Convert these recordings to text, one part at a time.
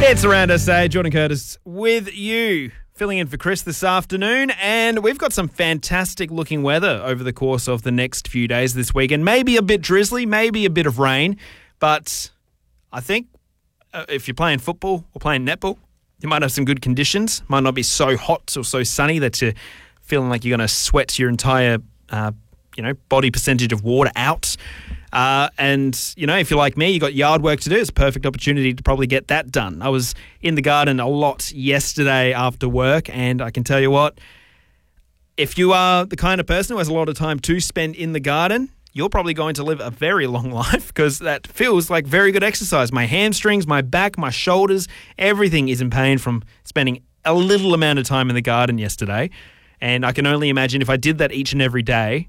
It's Around SA. Jordan Curtis with you, filling in for Chris this afternoon. And we've got some fantastic looking weather over the course of the next few days this weekend. Maybe a bit drizzly, maybe a bit of rain. But I think if you're playing football or playing netball, you might have some good conditions. Might not be so hot or so sunny that you're feeling like you're going to sweat your entire body percentage of water out. And, if you're like me, you got yard work to do. It's a perfect opportunity to probably get that done. I was in the garden a lot yesterday after work, and I can tell you what, if you are the kind of person who has a lot of time to spend in the garden, you're probably going to live a very long life because that feels like very good exercise. My hamstrings, my back, my shoulders, everything is in pain from spending a little amount of time in the garden yesterday. And I can only imagine if I did that each and every day,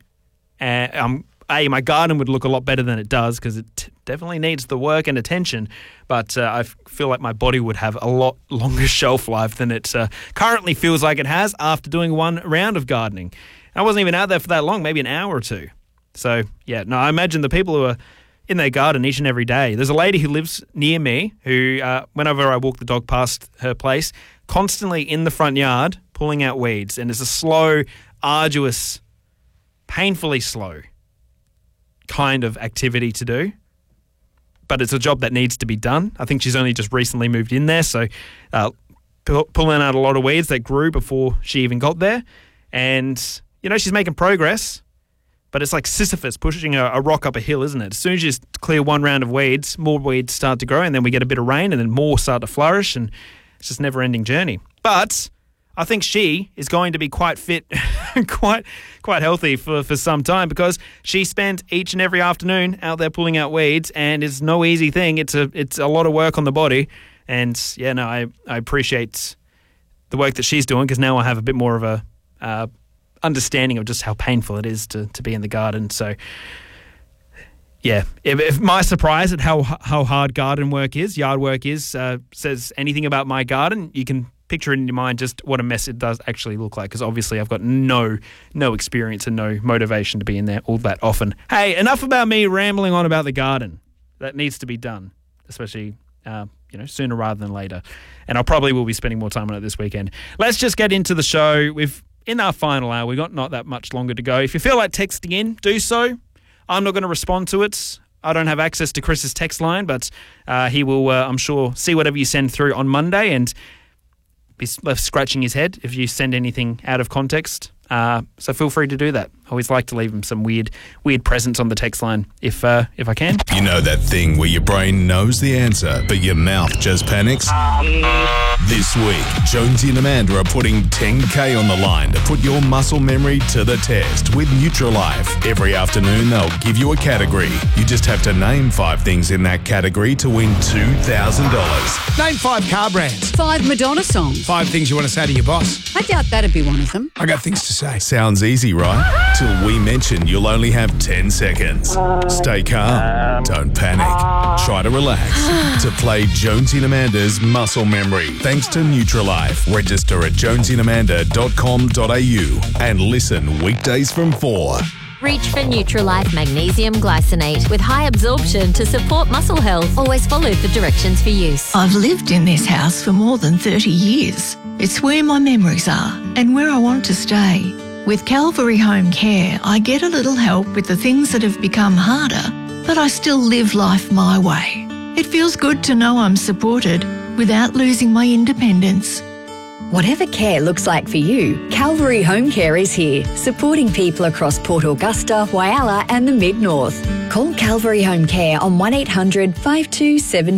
my garden would look a lot better than it does because it definitely needs the work and attention. But I feel like my body would have a lot longer shelf life than it currently feels like it has after doing one round of gardening. I wasn't even out there for that long, maybe an hour or two. So, I imagine the people who are in their garden each and every day. There's a lady who lives near me who, whenever I walk the dog past her place, constantly in the front yard pulling out weeds. And it's a slow, arduous, painfully slow kind of activity to do, but it's a job that needs to be done. I think she's only just recently moved in there, so pulling out a lot of weeds that grew before she even got there. And, she's making progress, but it's like Sisyphus pushing a rock up a hill, isn't it? As soon as you clear one round of weeds, more weeds start to grow, and then we get a bit of rain, and then more start to flourish, and it's just a never-ending journey. But I think she is going to be quite fit, quite healthy for some time because she spent each and every afternoon out there pulling out weeds, and it's no easy thing. It's a lot of work on the body, and I appreciate the work that she's doing because now I have a bit more of a understanding of just how painful it is to be in the garden. So, if my surprise at how hard garden work is, yard work is, says anything about my garden, you can picture it in your mind just what a mess it does actually look like, because obviously I've got no experience and no motivation to be in there all that often. Hey, enough about me rambling on about the garden. That needs to be done, especially sooner rather than later. And I probably will be spending more time on it this weekend. Let's just get into the show. In our final hour, we've got not that much longer to go. If you feel like texting in, do so. I'm not going to respond to it. I don't have access to Chris's text line, but he will, I'm sure, see whatever you send through on Monday and be left scratching his head if you send anything out of context. So feel free to do that. I always like to leave him some weird presents on the text line if I can. You know that thing where your brain knows the answer, but your mouth just panics? This week, Jonesy and Amanda are putting $10K on the line to put your muscle memory to the test with Nutrilife. Every afternoon, they'll give you a category. You just have to name 5 things in that category to win $2,000. Name 5 car brands. 5 Madonna songs. 5 things you want to say to your boss. I doubt that'd be one of them. I got things to say. Sounds easy, right? Till we mention you'll only have 10 seconds. Stay calm. Don't panic. Try to relax. To play Jonesy and Amanda's Muscle Memory. Thanks to Nutrilife. Register at jonesyandamanda.com.au and listen weekdays from 4. Reach for Nutrilife Magnesium Glycinate with high absorption to support muscle health. Always follow the directions for use. I've lived in this house for more than 30 years. It's where my memories are and where I want to stay. With Calvary Home Care, I get a little help with the things that have become harder, but I still live life my way. It feels good to know I'm supported without losing my independence. Whatever care looks like for you, Calvary Home Care is here, supporting people across Port Augusta, Whyalla and the Mid-North. Call Calvary Home Care on 1800 52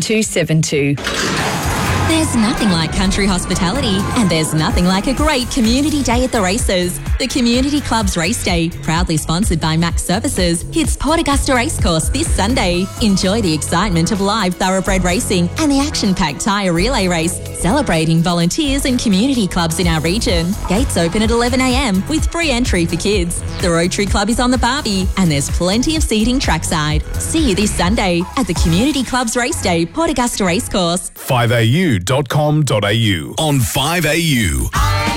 7272. There's nothing like country hospitality, and there's nothing like a great community day at the races. The Community Club's Race Day, proudly sponsored by Max Services, hits Port Augusta Racecourse this Sunday. Enjoy the excitement of live thoroughbred racing and the action-packed tyre relay race, celebrating volunteers and community clubs in our region. Gates open at 11 a.m. with free entry for kids. The Rotary Club is on the Barbie, and there's plenty of seating trackside. See you this Sunday at the Community Club's Race Day, Port Augusta Racecourse. 5au.com.au on 5AU.